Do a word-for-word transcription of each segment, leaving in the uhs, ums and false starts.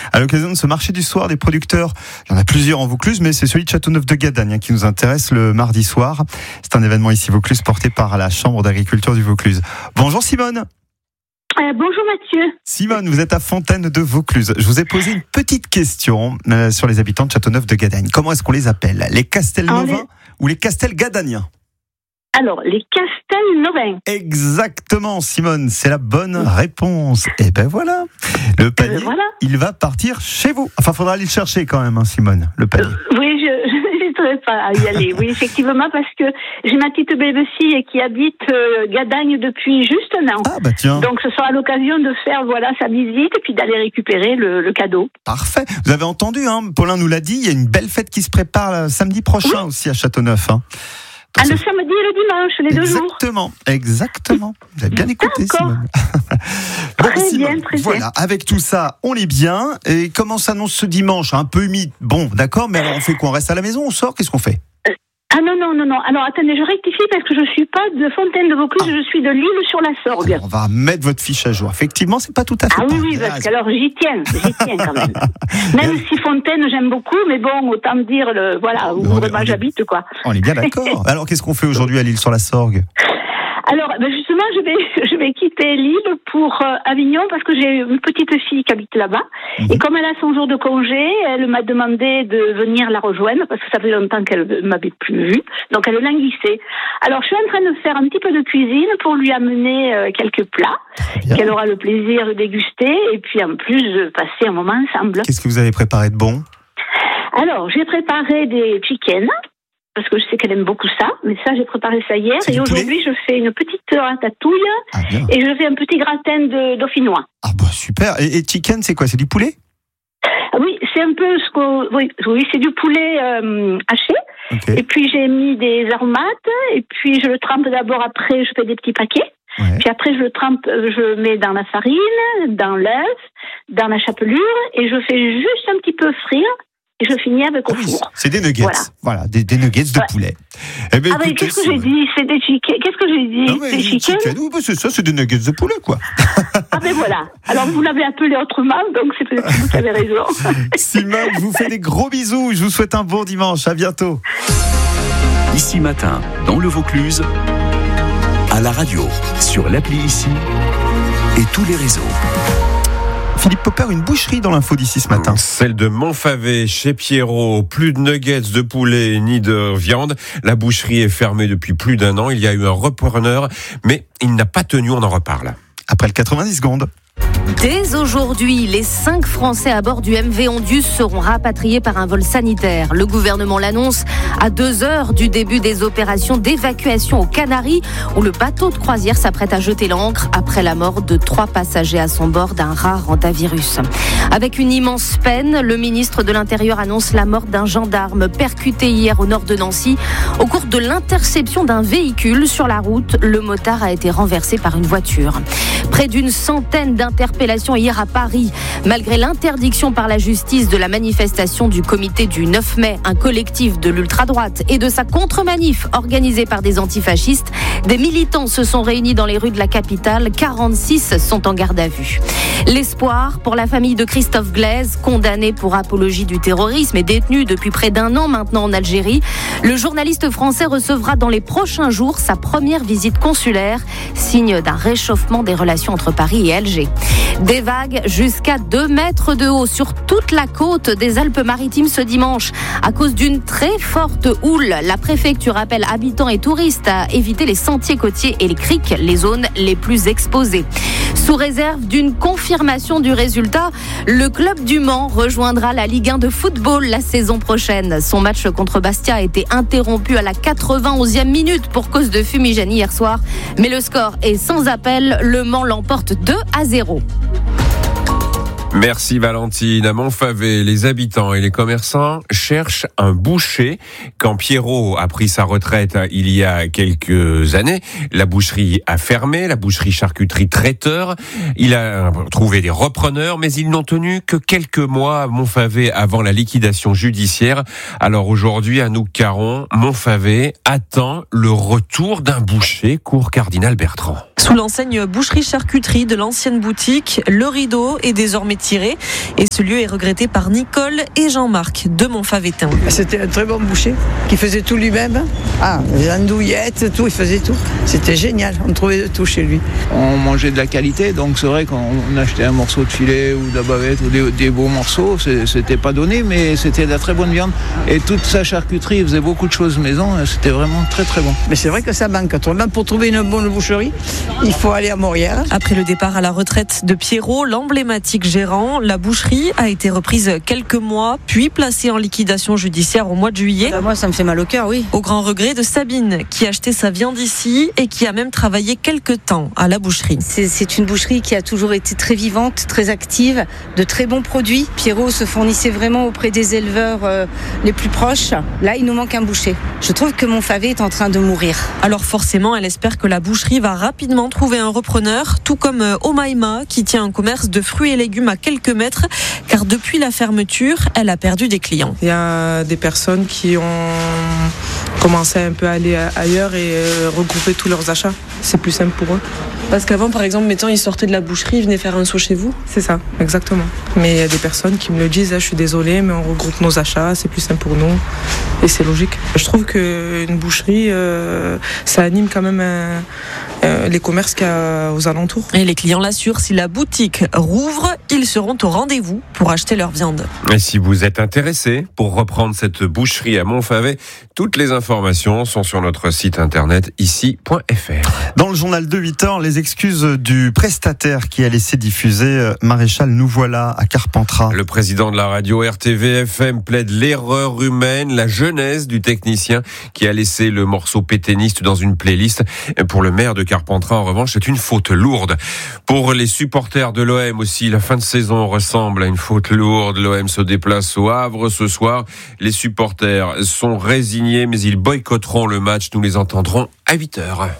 à l'occasion de ce marché du soir des producteurs. Il y en a plusieurs en Vaucluse, mais c'est celui de Châteauneuf-de-Gadagne hein, qui nous intéresse le mardi soir. C'est un événement ici Vaucluse porté par la Chambre d'agriculture du Vaucluse. Bonjour Simone. Euh, bonjour Mathieu. Simone, vous êtes à Fontaine de Vaucluse. Je vous ai posé une petite question euh, sur les habitants de Châteauneuf-de-Gadagne. Comment est-ce qu'on les appelle ? Les Castelnovins les... ou les Castelgadaniens ? Alors, les Castelnovins. Exactement, Simone, c'est la bonne réponse. Et ben voilà, le panier, euh, voilà. il va partir chez vous. Enfin, faudra aller le chercher quand même, hein, Simone, le panier. Euh, oui, je n'hésiterai pas à y aller. Oui, effectivement, parce que j'ai ma petite bébé-fille qui habite euh, Gadagne depuis juste un an. Ah bah tiens. Donc, ce sera l'occasion de faire voilà sa visite et puis d'aller récupérer le, le cadeau. Parfait. Vous avez entendu, hein, Paulin nous l'a dit, il y a une belle fête qui se prépare là, samedi prochain oui. aussi à Châteauneuf. Hein. Ah, le samedi et le dimanche, les deux jours. Exactement, exactement. Vous avez bien écouté, Simone. Bon, très Simone, bien, très voilà, bien. Avec tout ça, on est bien. Et comment s'annonce ce dimanche ? Un peu humide. Bon, d'accord, mais alors on fait quoi ? On reste à la maison, on sort ? Qu'est-ce qu'on fait ? Ah non, non, non, non. Alors attendez, je rectifie parce que je ne suis pas de Fontaine de Vaucluse, ah. je suis de l'île sur la Sorgue. Alors, on va mettre votre fiche à jour. Effectivement, c'est pas tout à fait Ah oui, oui, parce que alors j'y tiens, j'y tiens quand même. Même si Fontaine, j'aime beaucoup, mais bon, autant dire, le, voilà, où vraiment j'habite, quoi. On est bien d'accord. Alors qu'est-ce qu'on fait aujourd'hui à l'île sur la Sorgue ? Alors, ben justement, je vais, je vais quitter l'île pour euh, Avignon parce que j'ai une petite fille qui habite là-bas. Mmh. Et comme elle a son jour de congé, elle m'a demandé de venir la rejoindre parce que ça fait longtemps qu'elle ne m'avait plus vue. Donc, elle languissait. Alors, je suis en train de faire un petit peu de cuisine pour lui amener euh, quelques plats qu'elle aura le plaisir de déguster et puis en plus de passer un moment ensemble. Qu'est-ce que vous avez préparé de bon ? Alors, j'ai préparé des chicken. Parce que je sais qu'elle aime beaucoup ça, mais ça, j'ai préparé ça hier. C'est et aujourd'hui, je fais une petite ratatouille ah, et je fais un petit gratin de dauphinois. Ah bah super. Et, et chicken, c'est quoi ? C'est du poulet ? Oui, c'est un peu ce que... Oui, oui c'est du poulet euh, haché. Okay. Et puis, j'ai mis des aromates. Et puis, je le trempe d'abord. Après, je fais des petits paquets. Ouais. Puis après, je le trempe, je mets dans la farine, dans l'œuf, dans la chapelure. Et je fais juste un petit peu frire. Et je finis avec au ah oui, four. C'est des nuggets, voilà, voilà des, des nuggets de ouais. poulet. Eh ben, ah écoutez, ben, qu'est-ce que j'ai dit ? C'est des chicken. Qu'est-ce que j'ai dit ? Ah des chicken. chicken. Oui, ben c'est ça, c'est des nuggets de poulet, quoi. Ah ben voilà. Alors vous l'avez appelé autrement, donc c'est peut-être vous qui avez raison. Simone, je vous fais des gros bisous. Je vous souhaite un bon dimanche. À bientôt. Ici Matin, dans le Vaucluse, à la radio, sur l'appli Ici et tous les réseaux. Philippe Popper, une boucherie dans l'info d'ici ce matin. Celle de Montfavet, chez Pierrot. Plus de nuggets de poulet ni de viande. La boucherie est fermée depuis plus d'un an. Il y a eu un repreneur, mais il n'a pas tenu, on en reparle. Après le quatre-vingt-dix secondes. Dès aujourd'hui, les cinq Français à bord du M V Ondius seront rapatriés par un vol sanitaire. Le gouvernement l'annonce à deux heures du début des opérations d'évacuation aux Canaries, où le bateau de croisière s'apprête à jeter l'ancre après la mort de trois passagers à son bord d'un rare hantavirus. Avec une immense peine, le ministre de l'Intérieur annonce la mort d'un gendarme percuté hier au nord de Nancy. Au cours de l'interception d'un véhicule sur la route, le motard a été renversé par une voiture. Près d'une centaine d'interpellations hier à Paris. Malgré l'interdiction par la justice de la manifestation du comité du neuf mai, un collectif de l'ultra-droite, et de sa contre-manif organisée par des antifascistes, des militants se sont réunis dans les rues de la capitale. quarante-six sont en garde à vue. L'espoir pour la famille de Christophe Glaise, condamné pour apologie du terrorisme et détenu depuis près d'un an maintenant en Algérie. Le journaliste français recevra dans les prochains jours sa première visite consulaire, signe d'un réchauffement des relations entre Paris et Alger. Des vagues jusqu'à deux mètres de haut sur toute la côte des Alpes-Maritimes ce dimanche. À cause d'une très forte houle, la préfecture appelle habitants et touristes à éviter les sentiers côtiers et les criques, les zones les plus exposées. Sous réserve d'une confirmation du résultat, le club du Mans rejoindra la Ligue un de football la saison prochaine. Son match contre Bastia a été interrompu à la quatre-vingt-onzième minute pour cause de fumigène hier soir. Mais le score est sans appel. Le Mans l'emporte deux à zéro. Merci Valentine. À Montfavet, les habitants et les commerçants cherchent un boucher. Quand Pierrot a pris sa retraite il y a quelques années, la boucherie a fermé, la boucherie charcuterie traiteur. Il a trouvé des repreneurs, mais ils n'ont tenu que quelques mois à Montfavet avant la liquidation judiciaire. Alors aujourd'hui, Anouk Caron, Montfavet attend le retour d'un boucher, cours Cardinal Bertrand. Sous l'enseigne boucherie-charcuterie de l'ancienne boutique, le rideau est désormais tiré et ce lieu est regretté par Nicole et Jean-Marc de Montfavetin. C'était un très bon boucher qui faisait tout lui-même. Ah, les andouillettes, tout, il faisait tout. C'était génial, on trouvait de tout chez lui. On mangeait de la qualité, donc c'est vrai qu'on achetait un morceau de filet ou de la bavette ou des, des beaux morceaux, c'était pas donné, mais c'était de la très bonne viande. Et toute sa charcuterie, il faisait beaucoup de choses maison, c'était vraiment très très bon. Mais c'est vrai que ça manque. Même pour trouver une bonne boucherie, il faut aller à Morières. Après le départ à la retraite de Pierrot, l'emblématique gérant, la boucherie a été reprise quelques mois, puis placée en liquidation judiciaire au mois de juillet. Moi, ça me fait mal au cœur, oui. Au grand regret de Sabine, qui achetait sa viande ici et qui a même travaillé quelques temps à la boucherie. C'est, c'est une boucherie qui a toujours été très vivante, très active, de très bons produits. Pierrot se fournissait vraiment auprès des éleveurs euh, les plus proches. Là, il nous manque un boucher. Je trouve que Montfavet est en train de mourir. Alors forcément, elle espère que la boucherie va rapidement trouver un repreneur, tout comme Omaima, qui tient un commerce de fruits et légumes à quelques mètres, car depuis la fermeture, elle a perdu des clients. Il y a des personnes qui ont commencé un peu à aller ailleurs et regrouper tous leurs achats. C'est plus simple pour eux. Parce qu'avant, par exemple, mettons, ils sortaient de la boucherie, ils venaient faire un saut chez vous. C'est ça, exactement. Mais il y a des personnes qui me le disent, ah, je suis désolée, mais on regroupe nos achats, c'est plus simple pour nous. Et c'est logique. Je trouve qu'une boucherie, euh, ça anime quand même euh, euh, les commerces qu'il y a aux alentours. Et les clients l'assurent, si la boutique rouvre, ils seront au rendez-vous pour acheter leur viande. Et si vous êtes intéressé pour reprendre cette boucherie à Montfavet, toutes les informations sont sur notre site internet ici point f r. Dans le journal de huit heures, les excuses du prestataire qui a laissé diffuser Maréchal Nous voilà à Carpentras. Le président de la radio R T V F M plaide l'erreur humaine, la jeunesse du technicien qui a laissé le morceau pétainiste dans une playlist. Pour le maire de Carpentras, en revanche, c'est une faute lourde. Pour les supporters de l'O M aussi, la fin de saison ressemble à une faute lourde. L'O M se déplace au Havre ce soir. Les supporters sont résignés, mais ils boycotteront le match. Nous les entendrons à huit heures.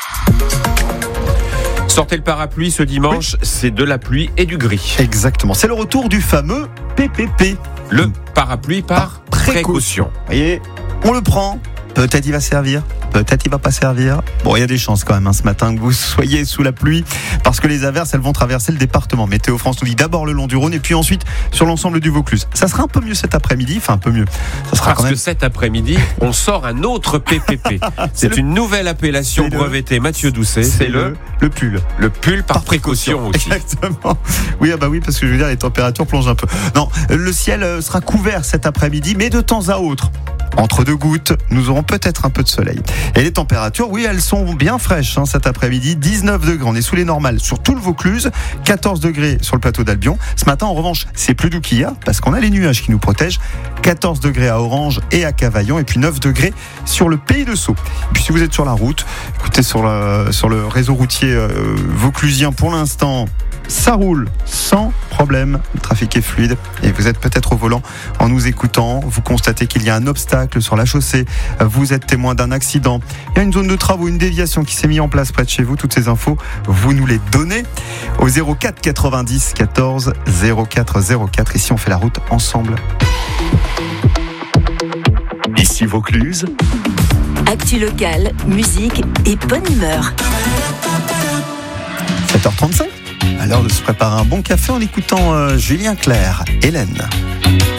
Sortez le parapluie ce dimanche, oui. C'est de la pluie et du gris. Exactement, c'est le retour du fameux P P P. Le parapluie par, par précaution. précaution. Vous voyez, on le prend, peut-être il va servir, peut-être il va pas servir. Bon, il y a des chances quand même hein, ce matin que vous soyez sous la pluie, parce que les averses, elles vont traverser le département. Météo France nous dit d'abord le long du Rhône et puis ensuite sur l'ensemble du Vaucluse. Ça sera un peu mieux cet après-midi, enfin un peu mieux. Ça sera parce quand même... que cet après-midi, on sort un autre P P P. C'est, c'est une le... nouvelle appellation c'est brevetée. Le... Mathieu Doucet, c'est, c'est le... le pull. Le pull par, par précaution, précaution aussi. Exactement. Oui, ah bah oui, parce que je veux dire, les températures plongent un peu. Non, le ciel sera couvert cet après-midi, mais de temps à autre. Entre deux gouttes, nous aurons peut-être un peu de soleil. Et les températures, oui, elles sont bien fraîches hein, cet après-midi. dix-neuf degrés, on est sous les normales sur tout le Vaucluse. quatorze degrés sur le plateau d'Albion. Ce matin, en revanche, c'est plus doux qu'hier parce qu'on a les nuages qui nous protègent. quatorze degrés à Orange et à Cavaillon. Et puis neuf degrés sur le Pays de Sceaux. Et puis si vous êtes sur la route, écoutez, sur le, sur le réseau routier euh, vauclusien, pour l'instant, ça roule sans problème. Le trafic est fluide et vous êtes peut-être au volant en nous écoutant. Vous constatez qu'il y a un obstacle sur la chaussée. Vous êtes témoin d'un accident. Il y a une zone de travaux, une déviation qui s'est mise en place près de chez vous. Toutes ces infos, vous nous les donnez au zéro quatre quatre-vingt-dix quatorze zéro quatre zéro quatre. Et si on fait la route ensemble. Ici Vaucluse. Actu locale, musique et bonne humeur. sept heures trente-cinq. À l'heure de se préparer un bon café en écoutant euh, Julien Clerc, Hélène.